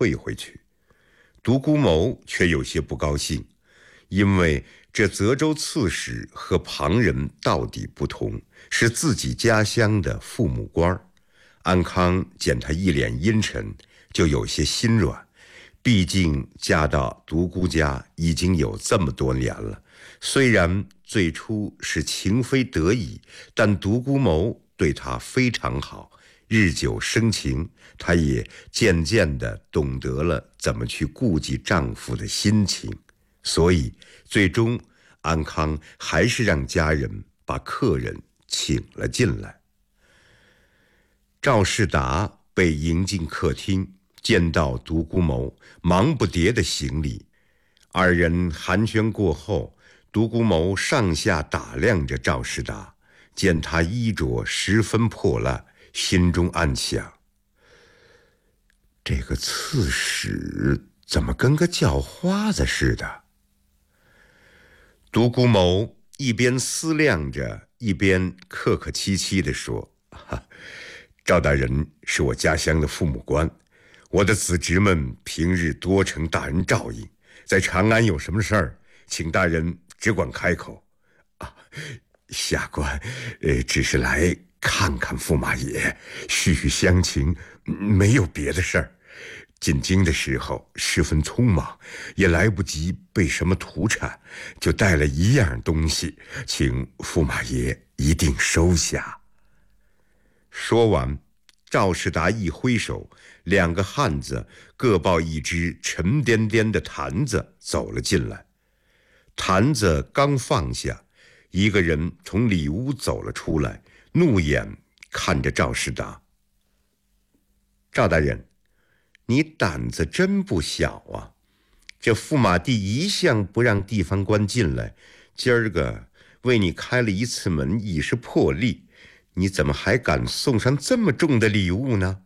退回去。独孤谋却有些不高兴，因为这泽州刺史和旁人到底不同，是自己家乡的父母官。安康见他一脸阴沉，就有些心软，毕竟嫁到独孤家已经有这么多年了，虽然最初是情非得已，但独孤谋对他非常好，日久生情，她也渐渐地懂得了怎么去顾及丈夫的心情，所以最终安康还是让家人把客人请了进来。赵世达被迎进客厅，见到独孤谋，忙不迭地行礼。二人寒暄过后，独孤谋上下打量着赵世达，见他衣着十分破烂，心中暗想，这个刺史怎么跟个叫花子似的？独孤谋一边思量着，一边客客气气地说，赵大人是我家乡的父母官，我的子侄们平日多承大人照应，在长安有什么事儿，请大人只管开口。下官只是来看看驸马爷，叙叙乡情，没有别的事儿。进京的时候十分匆忙，也来不及备什么土产，就带了一样东西，请驸马爷一定收下。说完，赵世达一挥手，两个汉子各抱一只沉甸甸的坛子走了进来。坛子刚放下，一个人从里屋走了出来，怒眼看着赵世达。赵大人，你胆子真不小啊！这驸马帝一向不让地方官进来，今儿个为你开了一次门，已是破例，你怎么还敢送上这么重的礼物呢？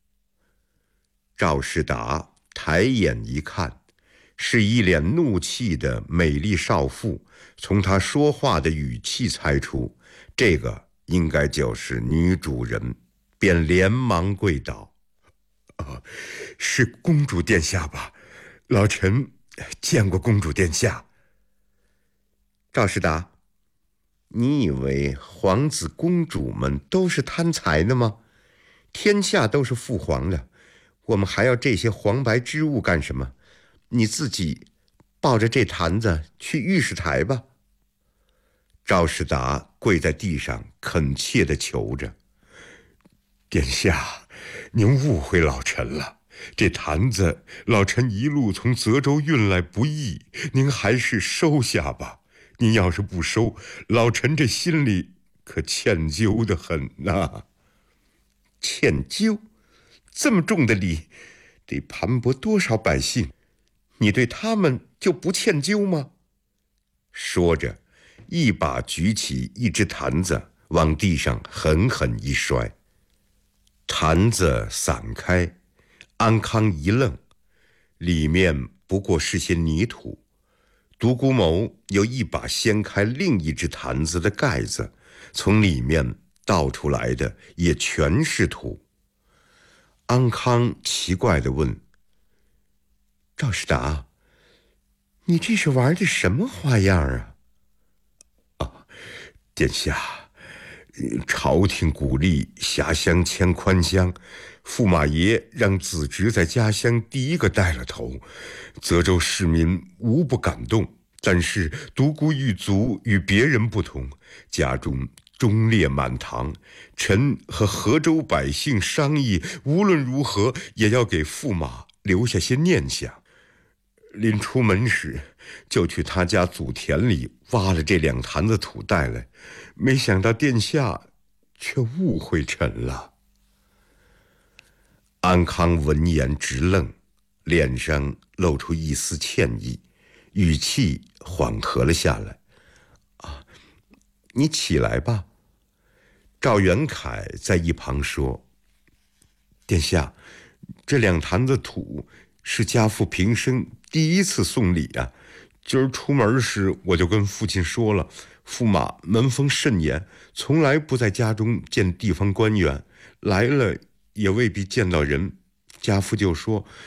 赵世达抬眼一看，是一脸怒气的美丽少妇，从她说话的语气猜出，这个应该就是女主人，便连忙跪倒。是公主殿下吧？老臣见过公主殿下。赵世达，你以为皇子公主们都是贪财的吗？天下都是父皇的，我们还要这些黄白之物干什么？你自己抱着这坛子去御史台吧。赵世达跪在地上恳切地求着，殿下，您误会老臣了，这坛子老臣一路从泽州运来不易，您还是收下吧。您要是不收，老臣这心里可歉疚得很呐。歉疚？这么重的礼，得盘剥多少百姓？你对他们就不歉疚吗？说着，一把举起一只坛子，往地上狠狠一摔。坛子散开，安康一愣，里面不过是些泥土。独孤谋又一把掀开另一只坛子的盖子，从里面倒出来的也全是土。安康奇怪地问，赵世达，你这是玩的什么花样啊？殿下，朝廷鼓励下乡迁宽乡，驸马爷让子侄在家乡第一个带了头，泽州市民无不感动。但是独孤狱卒与别人不同，家中忠烈满堂，臣和河州百姓商议，无论如何也要给驸马留下些念想。临出门时，就去他家祖田里挖了这2坛子土带来，没想到殿下却误会臣了。安康闻言直愣，脸上露出一丝歉意，语气缓和了下来。你起来吧。赵元凯在一旁说，殿下，这2坛子土是家父平生第一次送礼啊。今儿出门时我就跟父亲说了，驸马门风甚严，从来不在家中见地方官员，来了也未必见到人。家父就说，